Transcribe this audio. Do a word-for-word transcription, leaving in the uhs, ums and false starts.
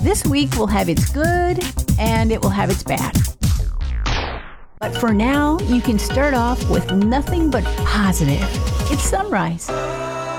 This week will have its good and it will have its bad. But for now, you can start off with nothing but positive. It's sunrise.